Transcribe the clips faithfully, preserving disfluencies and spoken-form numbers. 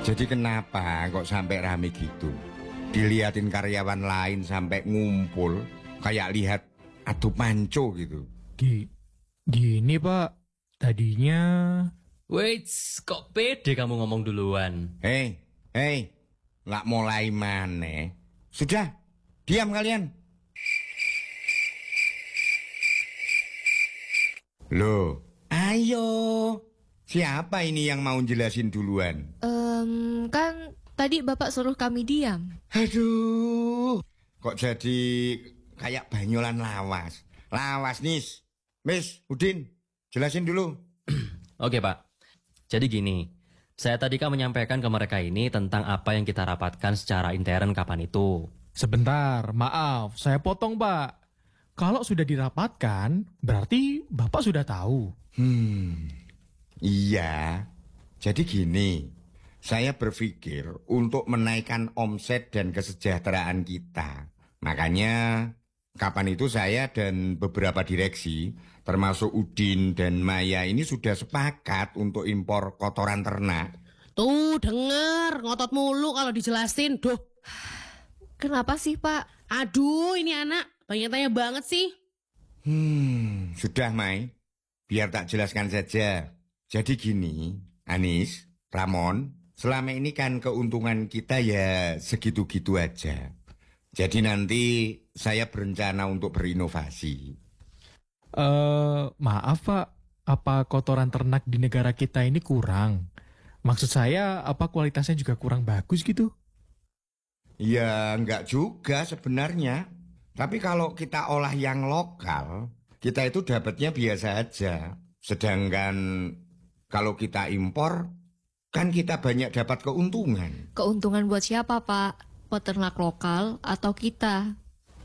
Jadi kenapa kok sampai rame gitu? Diliatin karyawan lain sampai ngumpul, kayak lihat adu panco gitu. Gi, gini Pak, tadinya... Wait, kok pede kamu ngomong duluan? Hei, hei, lak mulai maneh. Sudah, diam kalian. Loh, ayo. Siapa ini yang mau jelasin duluan? Um, kan tadi Bapak suruh kami diam. Aduh, kok jadi kayak banyolan lawas. Lawas, Nis. Miss, Udin, jelasin dulu. Oke Pak, jadi gini. Saya tadi kan menyampaikan ke mereka ini tentang apa yang kita rapatkan secara intern kapan itu. Sebentar, maaf, saya potong Pak. Kalau sudah dirapatkan, berarti Bapak sudah tahu. Hmm, iya. Jadi gini, saya berpikir untuk menaikkan omset dan kesejahteraan kita. Makanya kapan itu saya dan beberapa direksi, termasuk Udin dan Maya ini sudah sepakat untuk impor kotoran ternak. Tuh denger, ngotot mulu kalau dijelasin. Duh. Kenapa sih Pak? Aduh, ini anak banyak tanya banget sih. Hmm, sudah Mai, biar tak jelaskan saja. Jadi gini, Anis, Ramon, selama ini kan keuntungan kita ya segitu-gitu aja. Jadi nanti saya berencana untuk berinovasi. Eh, maaf Pak, apa kotoran ternak di negara kita ini kurang? Maksud saya, apa kualitasnya juga kurang bagus gitu? Ya enggak juga sebenarnya. Tapi kalau kita olah yang lokal, kita itu dapatnya biasa aja. Sedangkan kalau kita impor, kan kita banyak dapat keuntungan. Keuntungan buat siapa Pak? Peternak lokal atau kita?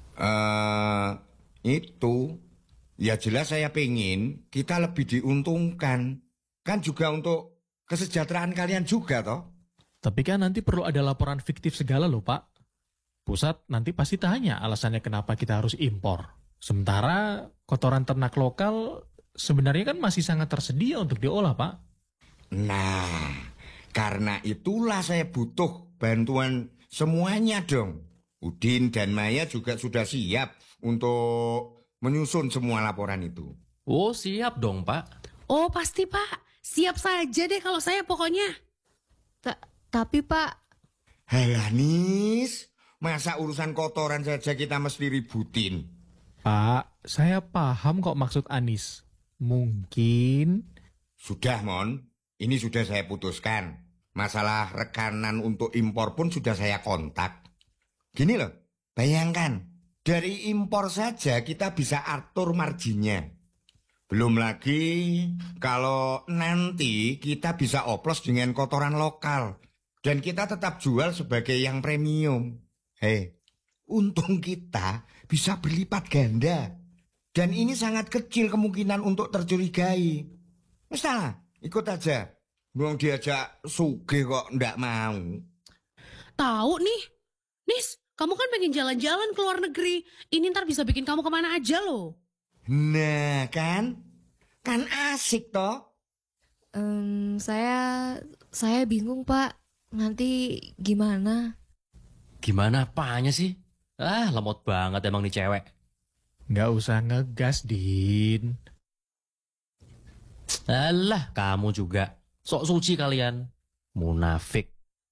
Eh, itu, ya jelas saya pengen kita lebih diuntungkan. Kan juga untuk kesejahteraan kalian juga toh. Tapi kan nanti perlu ada laporan fiktif segala loh Pak. Pusat nanti pasti tanya alasannya kenapa kita harus impor. Sementara kotoran ternak lokal sebenarnya kan masih sangat tersedia untuk diolah Pak. Nah, karena itulah saya butuh bantuan semuanya dong. Udin dan Maya juga sudah siap untuk menyusun semua laporan itu. Oh siap dong Pak. Oh pasti Pak, siap saja deh kalau saya pokoknya. Ta- tapi Pak... Halanis, masa urusan kotoran saja kita mesti ributin? Pak, saya paham kok maksud Anis. Mungkin... Sudah Mon, ini sudah saya putuskan. Masalah rekanan untuk impor pun sudah saya kontak. Gini loh, bayangkan, dari impor saja kita bisa atur marginnya. Belum lagi kalau nanti kita bisa oplos dengan kotoran lokal. Dan kita tetap jual sebagai yang premium. Hei, untung kita bisa berlipat ganda. Dan ini sangat kecil kemungkinan untuk tercurigai. Misalnya, ikut aja. Belum diajak sugih kok ndak mau. Tahu nih, Nis, kamu kan pengen jalan-jalan ke luar negeri. Ini ntar bisa bikin kamu kemana aja loh. Nah kan, kan asik toh. Um, saya... saya bingung Pak. Nanti gimana? Gimana apanya sih? Ah lemot banget emang nih cewek. Nggak usah ngegas, Din. Alah kamu juga. Sok suci kalian. Munafik.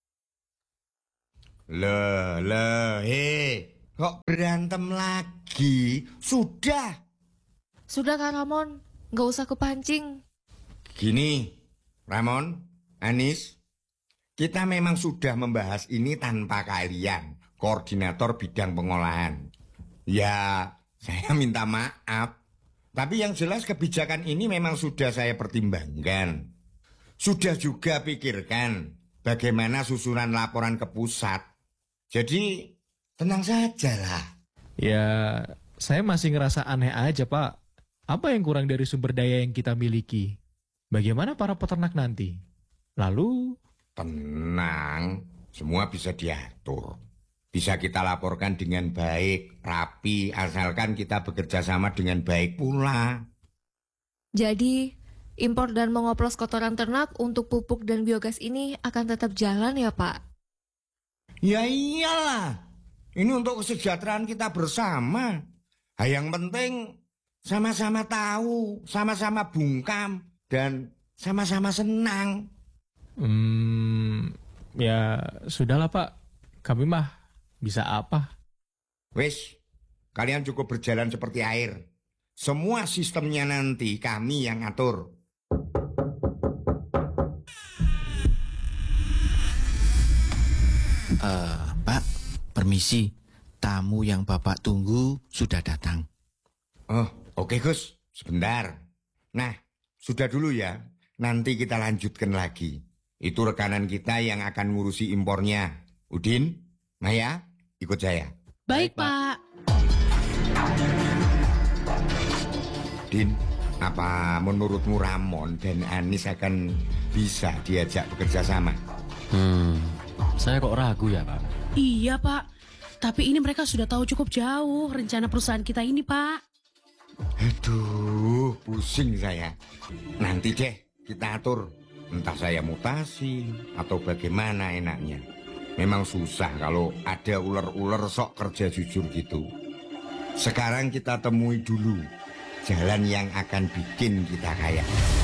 Loh, loh, hei. Kok berantem lagi? Sudah. Sudah Kak Ramon, nggak usah kepancing. Gini, Ramon, Anis, kita memang sudah membahas ini tanpa kalian, koordinator bidang pengolahan. Ya, saya minta maaf. Tapi yang jelas kebijakan ini memang sudah saya pertimbangkan. Sudah juga pikirkan bagaimana susunan laporan ke pusat. Jadi, tenang sajalah. Ya, saya masih ngerasa aneh aja, Pak. Apa yang kurang dari sumber daya yang kita miliki? Bagaimana para peternak nanti? Lalu... Tenang, semua bisa diatur. Bisa kita laporkan dengan baik, rapi, asalkan kita bekerja sama dengan baik pula. Jadi, impor dan mengoplos kotoran ternak untuk pupuk dan biogas ini akan tetap jalan ya Pak? Ya iyalah. Ini untuk kesejahteraan kita bersama. Ha, yang penting sama-sama tahu, sama-sama bungkam, dan sama-sama senang. Hmm, ya sudahlah Pak. Kami mah bisa apa? Wis, kalian cukup berjalan seperti air. Semua sistemnya nanti kami yang atur. Eh, Pak, permisi. Tamu yang Bapak tunggu sudah datang. Oh, oke Gus, sebentar. Nah, sudah dulu ya. Nanti kita lanjutkan lagi. Itu rekanan kita yang akan ngurusi impornya. Udin, Maya, ikut saya. Baik, Baik, Pak. Pak. Din, apa menurutmu Ramon dan Anis akan bisa diajak bekerja sama? Hmm, saya kok ragu ya, Pak. Iya, Pak. Tapi ini mereka sudah tahu cukup jauh rencana perusahaan kita ini, Pak. Aduh, pusing saya. Nanti deh kita atur. Entah saya mutasi atau bagaimana enaknya. Memang susah kalau ada ular-ular sok kerja jujur gitu. Sekarang kita temui dulu jalan yang akan bikin kita kaya.